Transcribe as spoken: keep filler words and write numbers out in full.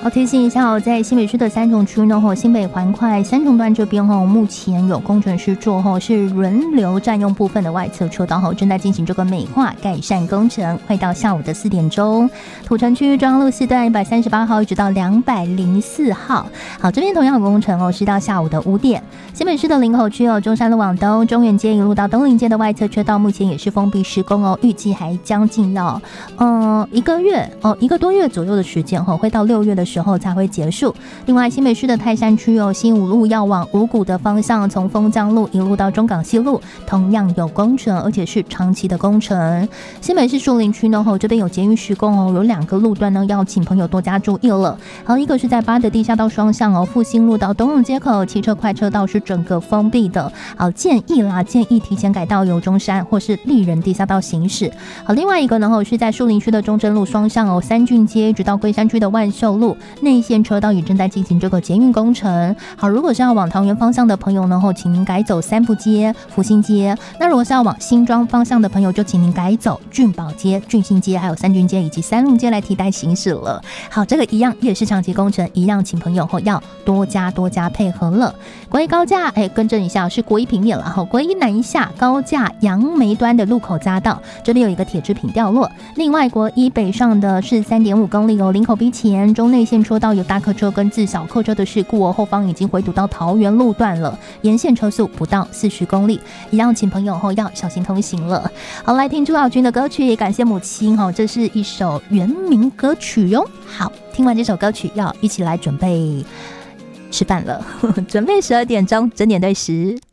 好，提醒一下哦，在新北市的三重区呢，新北环快三重段这边哦，目前有工程师做后是轮流占用部分的外侧车道后，正在进行这个美化改善工程，会到下午的四点钟。土城区中央路四段一百三十八号一直到两百零四号，好，这边同样有工程哦，是到下午的五点。新北市的林口区哦，中山路往东，中原街一路到东林街的外侧车道，目前也是封闭施工哦，预计还将近要嗯、呃、一个月哦，一个多月左右的时间哦，会到六月的时候才会结束。另外，新北市的泰山区哦，新五路要往五股的方向，从丰江路一路到中港西路，同样有工程，而且是长期的工程。新北市树林区呢，这边有捷运施工哦，有两个路段呢，要请朋友多加注意了。好，一个是在八德地下道双向哦，复兴路到东荣街口，汽车快车道是整个封闭的。好，建议啦，建议提前改到由中山或是丽人地下道行驶。好，另外一个呢，是在树林区的中正路双向哦，三郡街直到龟山区的万寿路内线车道也正在进行这个捷运工程。好，如果是要往桃园方向的朋友呢，请您改走三福街、福兴街。那如果是要往新庄方向的朋友，就请您改走俊宝街、俊兴街，还有三郡街以及三路街来替代行驶了。好，这个一样也是长期工程，一样请朋友后要多加多加配合了。国一高架，哎，更正一下，是国一平面了哈。国一南下高架杨梅端的路口匝道，这里有一个铁制品掉落。另外，国一北上的是 三点五公里哦，林口逼前中内线车道有大客车跟自小客车的事故哦，后方已经回堵到桃园路段了，沿线车速不到四十公里，一样请朋友后要小心通行了。好，来听朱小军的歌曲，感谢母亲哦，这是一首原民歌曲哟。好，听完这首歌曲，要一起来准备吃饭了，准备十二点钟整点对时。